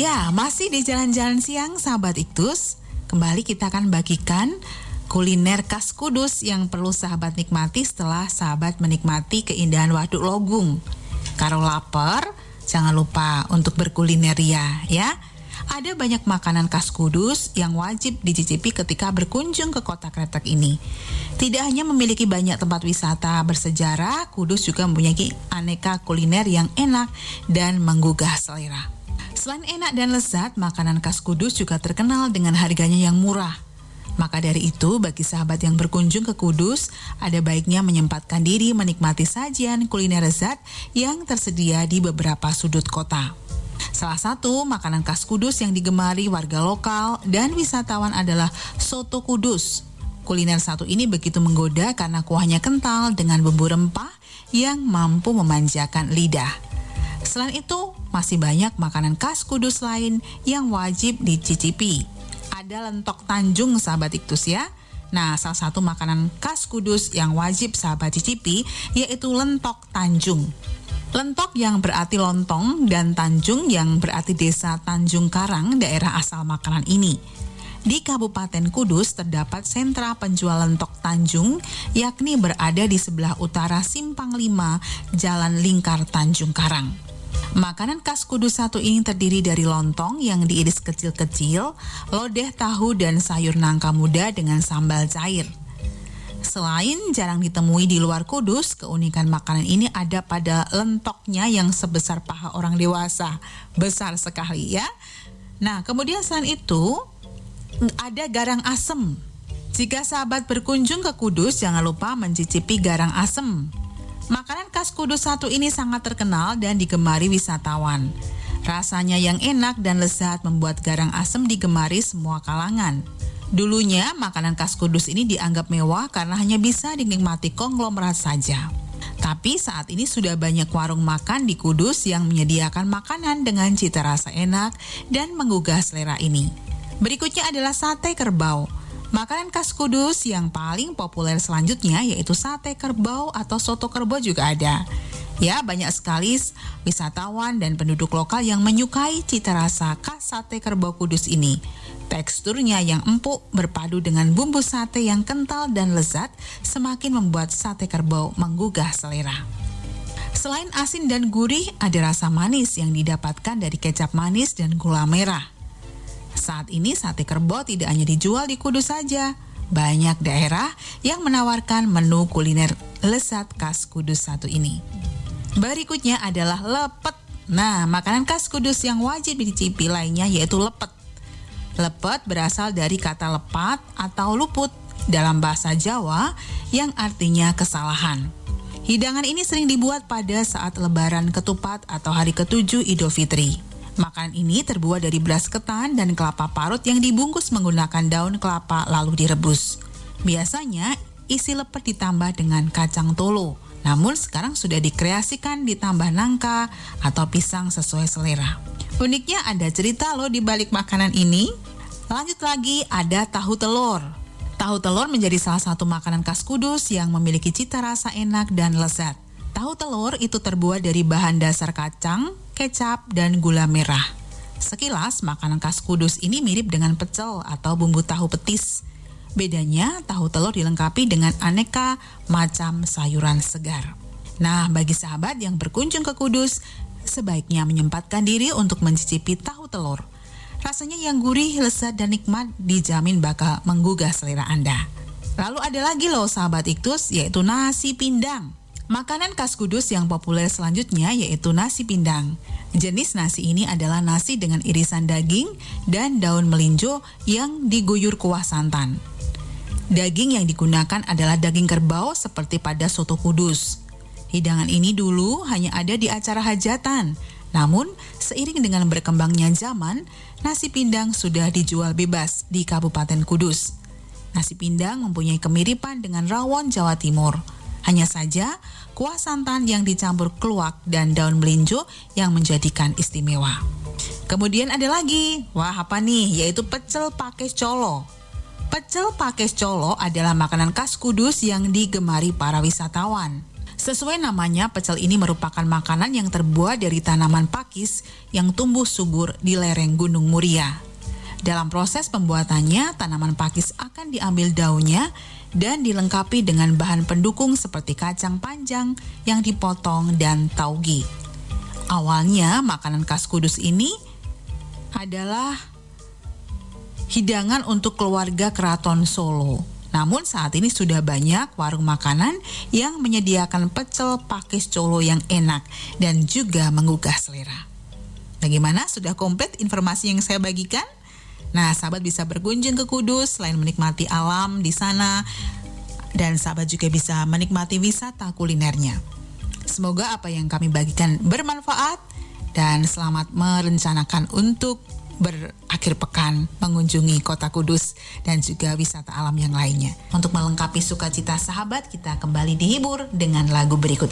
Ya, masih di jalan-jalan siang sahabat Iktus. Kembali kita akan bagikan kuliner khas Kudus yang perlu sahabat nikmati setelah sahabat menikmati keindahan Waduk Logung. Kalau lapar, jangan lupa untuk berkulineria ya. Ada banyak makanan khas Kudus yang wajib dicicipi ketika berkunjung ke kota Kretek ini. Tidak hanya memiliki banyak tempat wisata bersejarah, Kudus juga mempunyai aneka kuliner yang enak dan menggugah selera. Selain enak dan lezat, makanan khas Kudus juga terkenal dengan harganya yang murah. Maka dari itu, bagi sahabat yang berkunjung ke Kudus, ada baiknya menyempatkan diri menikmati sajian kuliner lezat yang tersedia di beberapa sudut kota. Salah satu makanan khas Kudus yang digemari warga lokal dan wisatawan adalah soto Kudus. Kuliner satu ini begitu menggoda karena kuahnya kental dengan bumbu rempah yang mampu memanjakan lidah. Selain itu, masih banyak makanan khas Kudus lain yang wajib dicicipi. Ada lentok Tanjung sahabat Iktus ya. Nah, salah satu makanan khas Kudus yang wajib sahabat cicipi yaitu lentok Tanjung. Lentok yang berarti lontong dan Tanjung yang berarti desa Tanjung Karang daerah asal makanan ini. Di Kabupaten Kudus terdapat sentra penjual lentok Tanjung yakni berada di sebelah utara Simpang 5 Jalan Lingkar Tanjung Karang. Makanan khas Kudus satu ini terdiri dari lontong yang diiris kecil-kecil, lodeh tahu dan sayur nangka muda dengan sambal cair. Selain jarang ditemui di luar Kudus, keunikan makanan ini ada pada lentoknya yang sebesar paha orang dewasa. Besar sekali ya. Nah, kemudian selain itu, ada garang asem. Jika sahabat berkunjung ke Kudus, jangan lupa mencicipi garang asem. Makanan khas Kudus satu ini sangat terkenal dan digemari wisatawan. Rasanya yang enak dan lezat membuat garang asem digemari semua kalangan. Dulunya, makanan khas Kudus ini dianggap mewah karena hanya bisa dinikmati konglomerat saja. Tapi saat ini sudah banyak warung makan di Kudus yang menyediakan makanan dengan cita rasa enak dan menggugah selera ini. Berikutnya adalah sate kerbau. Makanan khas Kudus yang paling populer selanjutnya yaitu sate kerbau atau soto kerbau juga ada. Ya, banyak sekali wisatawan dan penduduk lokal yang menyukai cita rasa khas sate kerbau Kudus ini. Teksturnya yang empuk berpadu dengan bumbu sate yang kental dan lezat semakin membuat sate kerbau menggugah selera. Selain asin dan gurih, ada rasa manis yang didapatkan dari kecap manis dan gula merah. Saat ini sate kerbau tidak hanya dijual di Kudus saja. Banyak daerah yang menawarkan menu kuliner lezat khas Kudus satu ini. Berikutnya adalah lepet. Nah, makanan khas Kudus yang wajib dicicipi lainnya yaitu lepet. Lepet berasal dari kata lepat atau luput dalam bahasa Jawa yang artinya kesalahan. Hidangan ini sering dibuat pada saat lebaran ketupat atau hari ke-7 Idul Fitri. Makanan ini terbuat dari beras ketan dan kelapa parut yang dibungkus menggunakan daun kelapa lalu direbus. Biasanya isi lepet ditambah dengan kacang tolo. Namun sekarang sudah dikreasikan ditambah nangka atau pisang sesuai selera. Uniknya ada cerita loh di balik makanan ini. Lanjut lagi ada tahu telur. Tahu telur menjadi salah satu makanan khas Kudus yang memiliki cita rasa enak dan lezat. Tahu telur itu terbuat dari bahan dasar kacang, kecap, dan gula merah. Sekilas makanan khas Kudus ini mirip dengan pecel atau bumbu tahu petis. Bedanya tahu telur dilengkapi dengan aneka macam sayuran segar. Nah, bagi sahabat yang berkunjung ke Kudus, sebaiknya menyempatkan diri untuk mencicipi tahu telur. Rasanya yang gurih, lezat, dan nikmat dijamin bakal menggugah selera Anda. Lalu ada lagi loh sahabat Iktus, yaitu nasi pindang. Makanan khas Kudus yang populer selanjutnya yaitu nasi pindang. Jenis nasi ini adalah nasi dengan irisan daging dan daun melinjo yang diguyur kuah santan. Daging yang digunakan adalah daging kerbau seperti pada soto Kudus. Hidangan ini dulu hanya ada di acara hajatan. Namun, seiring dengan berkembangnya zaman, nasi pindang sudah dijual bebas di Kabupaten Kudus. Nasi pindang mempunyai kemiripan dengan rawon Jawa Timur. Hanya saja, kuah santan yang dicampur keluak dan daun melinjo yang menjadikan istimewa. Kemudian ada lagi, wah apa nih? Yaitu pecel pakis colo. Pecel pakis colo adalah makanan khas Kudus yang digemari para wisatawan. Sesuai namanya, pecel ini merupakan makanan yang terbuat dari tanaman pakis yang tumbuh subur di lereng Gunung Muria. Dalam proses pembuatannya, tanaman pakis akan diambil daunnya dan dilengkapi dengan bahan pendukung seperti kacang panjang yang dipotong dan tauge. Awalnya, makanan khas Kudus ini adalah hidangan untuk keluarga Keraton Solo. Namun saat ini sudah banyak warung makanan yang menyediakan pecel pakis Solo yang enak dan juga menggugah selera. Bagaimana? Sudah komplit informasi yang saya bagikan? Nah, sahabat bisa berkunjung ke Kudus selain menikmati alam di sana, dan sahabat juga bisa menikmati wisata kulinernya. Semoga apa yang kami bagikan bermanfaat dan selamat merencanakan untuk berakhir pekan mengunjungi kota Kudus dan juga wisata alam yang lainnya. Untuk melengkapi sukacita sahabat, kita kembali dihibur dengan lagu berikut